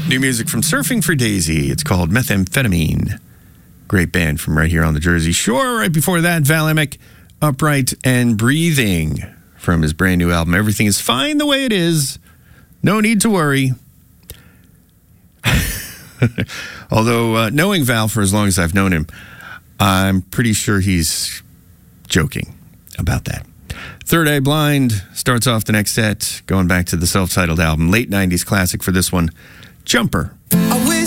New music from Surfing for Daisy. It's called Methamphetamine. Great band from right here on the Jersey Shore. Right before that, Val Emick, Upright and Breathing from his brand new album. Everything is fine the way it is. No need to worry. Although, knowing Val for as long as I've known him, I'm pretty sure he's joking about that. Third Eye Blind starts off the next set, going back to the self-titled album. Late 90s classic for this one, Jumper.